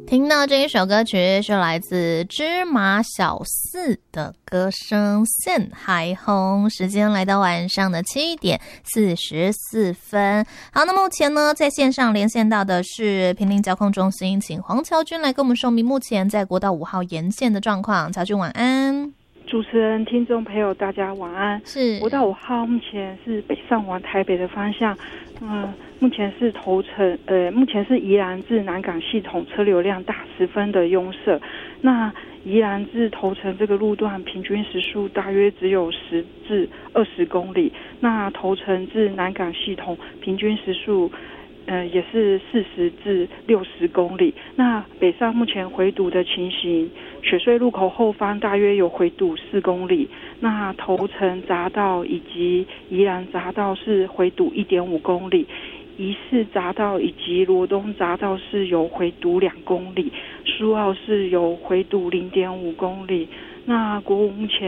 听到这一首歌曲是来自芝麻小四的歌声《现海红》，时间来到晚上的7:44。好，那目前呢，在线上连线到的是坪林交控中心，请黄乔君来跟我们说明目前在国道5号沿线的状况。乔君晚安。 主持人、听众朋友，大家晚安。 是国道5号目前是北上往台北的方向，目前是目前是宜兰至南港系统车流量大十分的拥塞。那宜兰至头城这个路段平均时速大约只有10至20公里，那头城至南港系统平均时速也是40至60公里。那北上目前回堵的情形，雪隧路口后方大约有回堵4公里，那头城匝道以及宜兰匝道是回堵1.5公里，宜市匝道以及罗东匝道是有回堵2公里，苏澳是有回堵0.5公里。那国五目前